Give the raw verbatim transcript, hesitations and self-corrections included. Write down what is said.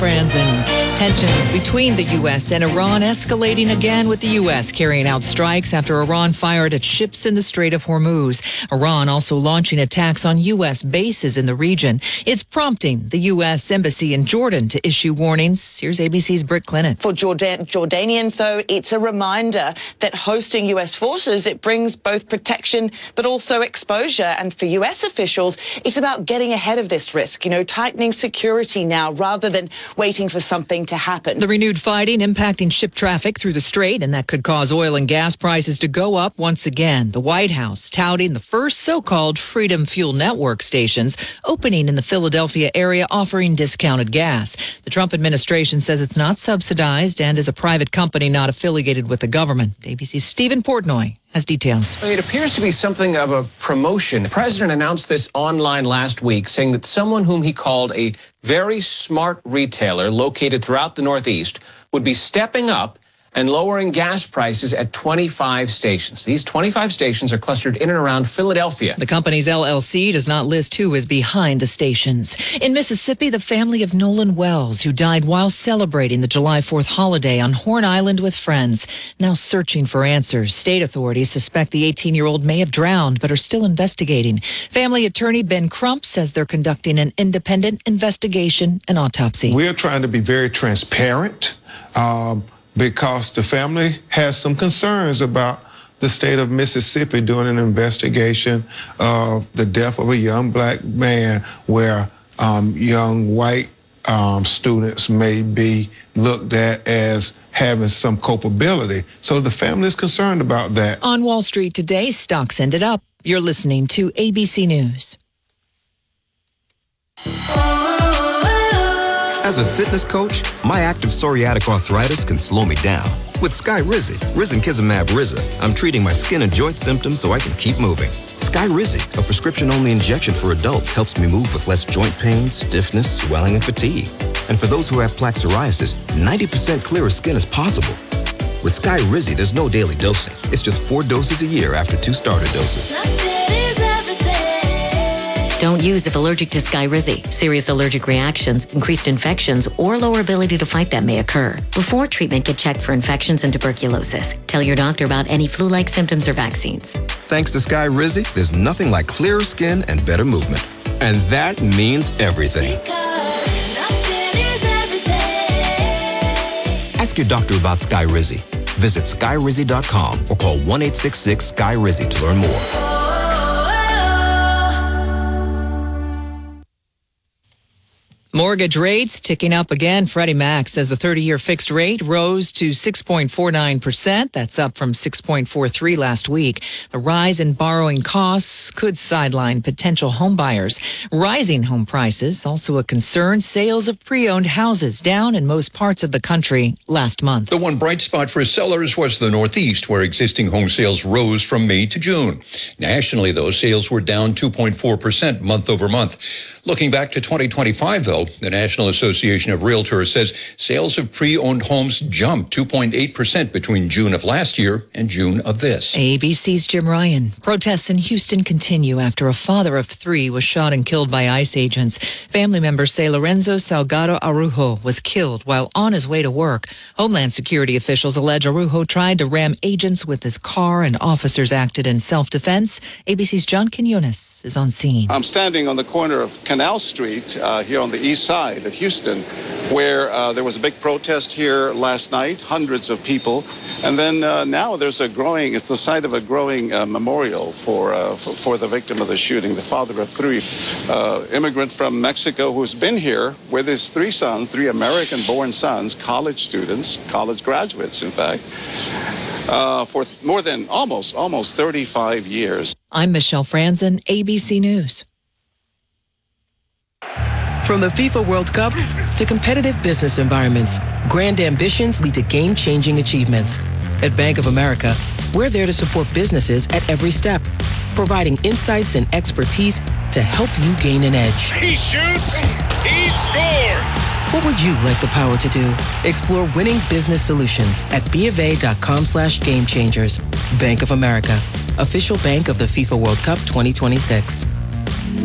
And tensions between the U S and Iran escalating again, with the U S carrying out strikes after Iran fired at ships in the Strait of Hormuz. Iran also launching attacks on U S bases in the region. It's prompting the U S Embassy in Jordan to issue warnings. Here's A B C's Britt Clinton. For Jordan- Jordanians, though, it's a reminder that hosting U S forces, it brings both protection but also exposure. And for U S officials, it's about getting ahead of this risk, you know, tightening security now rather than waiting for something to happen. The renewed fighting impacting ship traffic through the strait, and that could cause oil and gas prices to go up once again. The White House touting the first so-called Freedom Fuel Network stations opening in the Philadelphia area, offering discounted gas. The Trump administration says it's not subsidized and is a private company not affiliated with the government. A B C's Stephen Portnoy has details. It appears to be something of a promotion. The president announced this online last week, saying that someone whom he called a very smart retailer located throughout the Northeast would be stepping up and lowering gas prices at twenty-five stations. These twenty-five stations are clustered in and around Philadelphia. The company's L L C does not list who is behind the stations. In Mississippi, the family of Nolan Wells, who died while celebrating the July fourth holiday on Horn Island with friends, now searching for answers. State authorities suspect the eighteen-year-old may have drowned, but are still investigating. Family attorney Ben Crump says they're conducting an independent investigation and autopsy. We're trying to be very transparent. Um, because the family has some concerns about the state of Mississippi doing an investigation of the death of a young black man where um, young white um, students may be looked at as having some culpability. So the family is concerned about that. On Wall Street today, stocks ended up. You're listening to A B C News. As a fitness coach, my active psoriatic arthritis can slow me down. With Skyrizi, Risankizumab Riza, I'm treating my skin and joint symptoms so I can keep moving. Skyrizi, a prescription-only injection for adults, helps me move with less joint pain, stiffness, swelling, and fatigue. And for those who have plaque psoriasis, ninety percent clearer skin is possible. With Skyrizi, there's no daily dosing. It's just four doses a year after two starter doses. Don't use if allergic to Skyrizi. Serious allergic reactions, increased infections, or lower ability to fight them may occur. Before treatment, get checked for infections and tuberculosis. Tell your doctor about any flu-like symptoms or vaccines. Thanks to Skyrizi, there's nothing like clearer skin and better movement. And that means everything. Ask your doctor about Skyrizi. Visit Skyrizi dot com or call one eight six six Sky Rizi to learn more. Mortgage rates ticking up again. Freddie Mac says the thirty-year fixed rate rose to six point four nine percent. That's up from six point four three last week. The rise in borrowing costs could sideline potential home buyers. Rising home prices, also a concern. Sales of pre-owned houses down in most parts of the country last month. The one bright spot for sellers was the Northeast, where existing home sales rose from May to June. Nationally, though, sales were down two point four percent month over month. Looking back to twenty twenty-five, though, the National Association of Realtors says sales of pre-owned homes jumped two point eight percent between June of last year and June of this. A B C's Jim Ryan. Protests in Houston continue after a father of three was shot and killed by ICE agents. Family members say Lorenzo Salgado Arujo was killed while on his way to work. Homeland Security officials allege Arujo tried to ram agents with his car and officers acted in self-defense. A B C's John Quinones is on scene. I'm standing on the corner of Canal Street uh, here on the east side of Houston, where uh, there was a big protest here last night, hundreds of people. And then uh, now there's a growing, it's the site of a growing uh, memorial for, uh, for for the victim of the shooting, the father of three, uh, immigrant from Mexico who's been here with his three sons, three American-born sons, college students, college graduates, in fact, uh, for more than almost, almost thirty-five years. I'm Michelle Franzen, A B C News. From the FIFA World Cup to competitive business environments, grand ambitions lead to game-changing achievements. At Bank of America, we're there to support businesses at every step, providing insights and expertise to help you gain an edge. He shoots, he scores! What would you like the power to do? Explore winning business solutions at BofA.com slash game changers. Bank of America, official bank of the FIFA World Cup twenty twenty-six.